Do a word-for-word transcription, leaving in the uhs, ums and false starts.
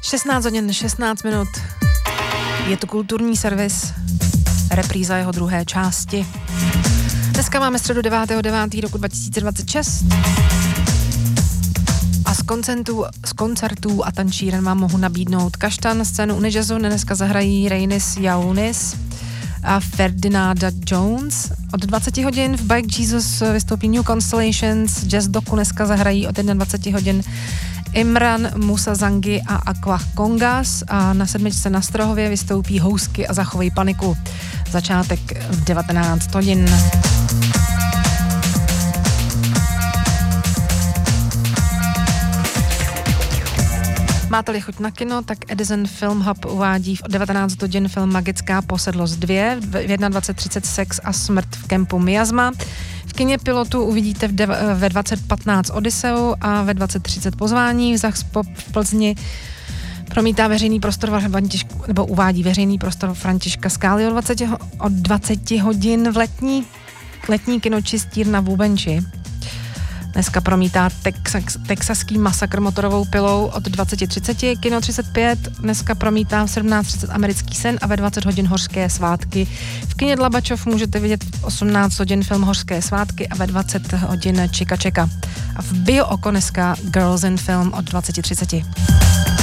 šestnáct hodin, šestnáct minut. Je to kulturní servis, repríza jeho druhé části. Dneska máme středu devátého devátého roku dva tisíce dvacet šest. A z koncertů, z koncertů a tančíren vám mohu nabídnout Kaštan, scénu Unijazzu. Dneska zahrají Reinis Jaunis a Ferdinanda Jones. Od dvacet hodin v Bike Jesus vystoupí New Constellations, Jazz Doku dneska zahrají od dvacet jedna hodin Imran Musazangi a Aqua Congas a na sedmičce na Strohově vystoupí Housky a Zachovej paniku. Začátek v devatenáct hodin. Máte-li chuť na kino, tak Edison Film Hub uvádí v devatenáct hodin film Magická posedlost dva, v dvacet jedna třicet Sex a smrt v kempu Miasma. V kině Pilotu uvidíte v de- ve dvacet patnáct Odysseu a ve dvacet třicet Pozvání. V Zachspop v Plzni promítá veřejný prostor Františka, nebo uvádí veřejný prostor Františka Skály od dvacet, od dvacet hodin v letní, letní kino Čistírna v Bubenči. Dneska promítá texas, texaský masakr motorovou pilou od dvacet třicet, kino třicet pět, dneska promítá v sedmnáct třicet Americký sen a ve dvacet hodin Hořské svátky. V kině Dlabačov můžete vidět v osmnáct hodin film Hořské svátky a ve dvacet hodin Čika Čeka. A v Bio Oko dneska Girls in Film od dvacet třicet.